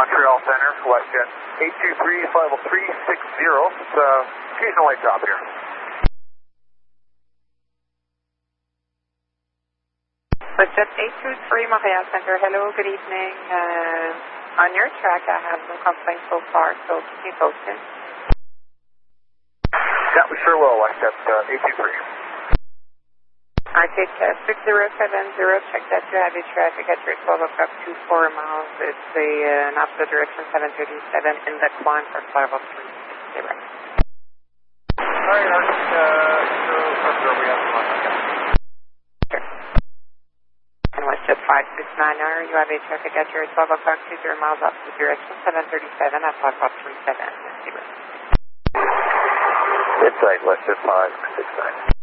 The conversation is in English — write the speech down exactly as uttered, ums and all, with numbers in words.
Montreal Center, WestJet eight two three, flight level three six zero. It's a occasional light drop here. WestJet eight two three, Montreal Center, hello, good evening. Uh, on your track, I have no complaints so far, so keep me posted. Yeah, we sure will, WestJet uh, eight two three. Arctic uh, six zero seven zero, check that you have a traffic at your twelve o'clock two four miles. It's a, uh, an opposite direction seven thirty-seven in the climb for flight level three six zero. Alright, Arctic uh, zero zero, we have one. Sure. And WestJet five six nine nine, you have a traffic at your twelve o'clock two zero miles opposite direction seven thirty-seven at flight level three seven zero. Inside WestJet five six nine.